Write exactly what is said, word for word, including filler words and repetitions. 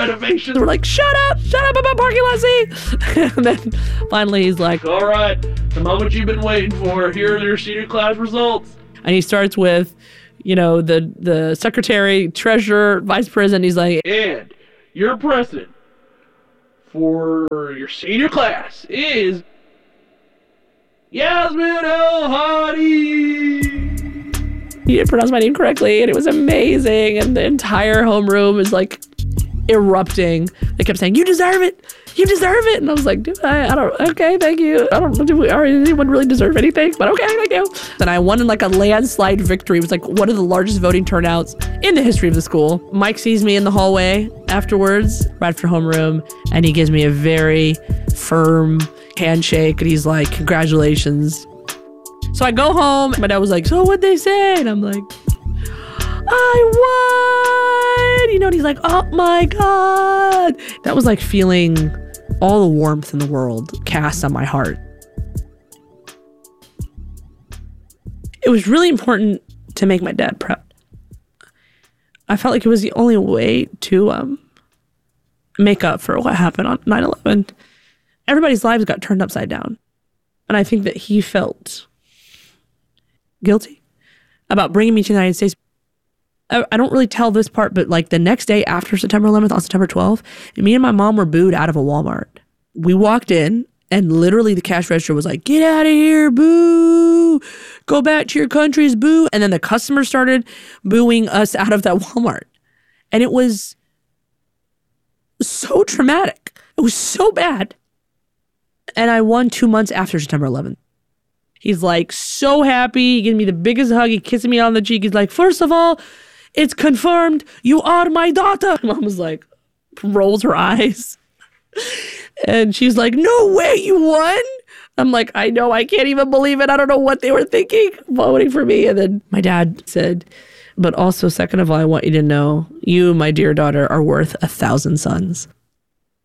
renovations. We're like, shut up, shut up about parking lot C. And then finally he's like, all right, the moment you've been waiting for, here are your senior class results. And he starts with, you know, the, the secretary, treasurer, vice president. He's like, and your president for your senior class is Yasmin El-Hadi. He didn't pronounce my name correctly, and it was amazing. And the entire homeroom is like erupting. They kept saying, you deserve it. You deserve it. And I was like, do I? I don't, okay, thank you. I don't, do we, or anyone really deserve anything? But okay, thank you. And I won in like a landslide victory. It was like one of the largest voting turnouts in the history of the school. Mike sees me in the hallway afterwards, right after homeroom, and he gives me a very firm handshake. And he's like, congratulations. So I go home. My dad was like, so what'd they say? And I'm like, I won. You know, and he's like, oh my God. That was like feeling all the warmth in the world cast on my heart. It was really important to make my dad proud. I felt like it was the only way to um, make up for what happened on nine eleven. Everybody's lives got turned upside down. And I think that he felt guilty about bringing me to the United States. I, I don't really tell this part, but like the next day after September eleventh, on September twelfth, me and my mom were booed out of a Walmart. We walked in and literally the cash register was like, get out of here, boo. Go back to your countries, boo. And then the customers started booing us out of that Walmart. And it was so traumatic. It was so bad. And I won two months after September eleventh. He's like so happy. He gave me the biggest hug. He kissed me on the cheek. He's like, first of all, it's confirmed. You are my daughter. Mom was like, rolls her eyes. And she's like, no way, you won? I'm like, I know. I can't even believe it. I don't know what they were thinking, voting for me. And then my dad said, but also, second of all, I want you to know, you, my dear daughter, are worth a thousand sons.